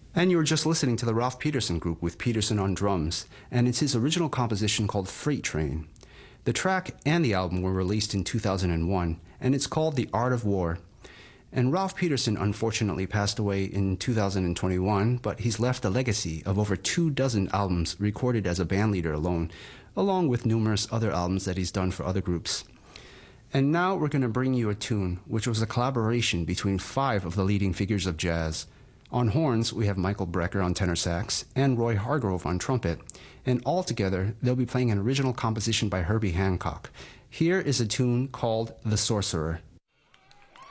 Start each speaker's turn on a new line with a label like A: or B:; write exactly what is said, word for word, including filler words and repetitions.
A: And you were just listening to the Ralph Peterson Group with Peterson on drums, and it's his original composition called Freight Train. The track and the album were released in two thousand one, and it's called The Art of War. And Ralph Peterson unfortunately passed away in two thousand twenty-one, but he's left a legacy of over two dozen albums recorded as a bandleader alone, along with numerous other albums that he's done for other groups. And now we're going to bring you a tune which was a collaboration between five of the leading figures of jazz. On horns, we have Michael Brecker on tenor sax and Roy Hargrove on trumpet, and all together they'll be playing an original composition by Herbie Hancock. Here is a tune called The Sorcerer.